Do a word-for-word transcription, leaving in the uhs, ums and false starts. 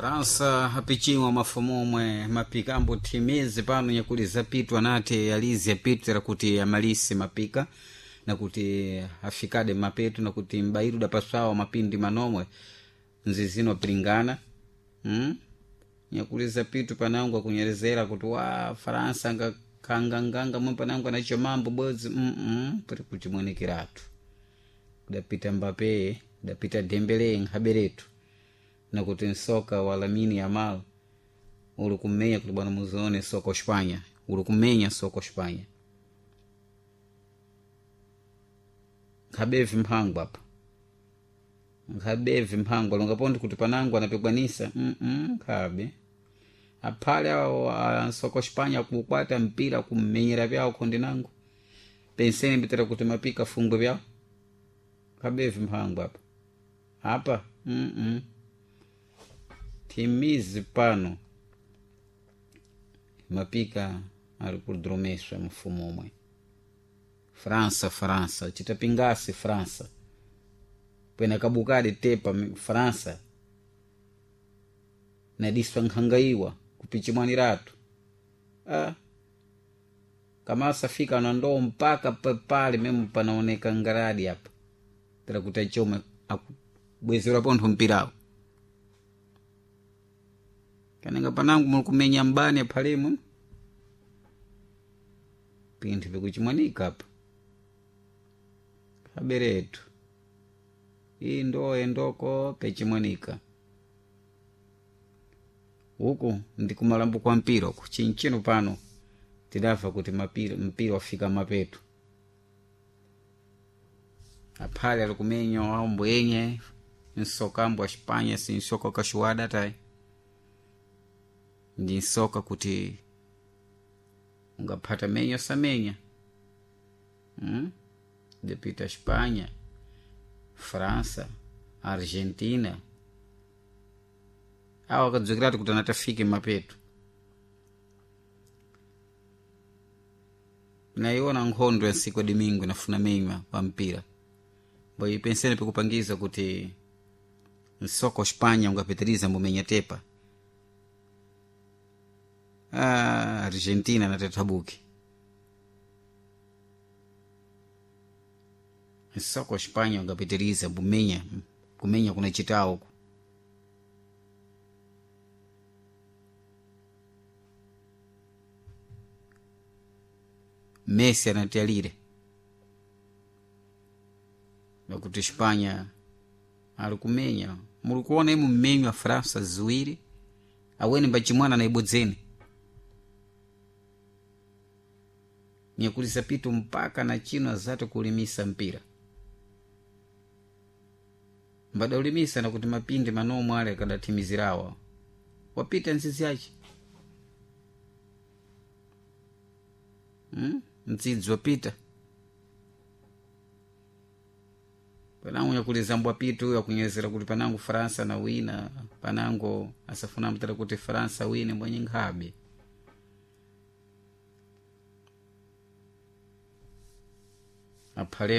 Fransa hapichimwa mafumu mwe mapikambo timezi pano nyakuli zapitwa nate yalizi yapitira kuti amalisi mapika na kuti afikade mapetu na kuti mbairu da pasawa mapindi manomwe nzizino pringana hmm? Nyakuli zapitu panangwa kunyerezera kuti wa Fransa nga kanganganga mwe panangwa na mambo bozi mm -mm, pari kuti mwenikiratu kudapita Mbappe kudapita Dembele nghaberetu na kuti nsoka wa Lamine Yamal uli kumenya kuti bwana muzione soko Spanya uli kumenya soko Spanya ngabevi mphangwa apa ngabevi mphangwa longapondi kuti panangwa anapigwanisa mm -mm, kabe apale wa soko Spanya kukwata mpira kumenyera vyao kondinango penseni bitera kuti mapika fungo vyao kabevi mphangwa apa hapa mm -mm. Timizi pano mapika alikudromeshwa mfumo umwe Fransa Fransa chitapingasi Fransa pena kabukade tepa Fransa na diswa nghangaiwa kupichimwani ratu ah kama safika na ndo mpaka pale memu panaoneka ngaradi hapa tera kutachoma bwezera pondo mpirao kananga panangu mukumenya mbane palemu pinti bikuchimwanika hapa kaberetu hii ndo endoko pechimwanika huku ndikumalambu kwa mpira huku chinchino pano tidafa kuti mapira mpira wafika mapetu apale alikumenyo au mbwenye nsokambo wa Spanya si nsoko kashuada tai ndi soka kuti ungapata menyo samenya hmm? Depita Spanya Fransa Argentina awa kadzukirati kuti anatafike mapetu naiona nkhondo ya siku domingo nafuna menywa pa mpira boyi penseni pikupangiza kuti nsoko Spanya ungapitiriza mbumenya tepa Ah, Argentina na tetabuki soko Spanya ungapitiriza bumenya kumenya kuna chitao huko Messi anatialire na kuti Spanya alikumenya mulikuona imu mmenyu wa Fransa ziwiri aweni mbachimwana na ibodzeni nyakulisa pitu mpaka na chino azato kulimisa mpira mbada ulimisa na kuti mapindi manomu ale kada timizirawa wapita nzizi yachi hmm? Nzizi wapita panangu nyakuliza mbwa pitu ya kunyezera kuti panangu Fransa na wina panangu asafuna mtara kuti Fransa wine mwenye nghabe apale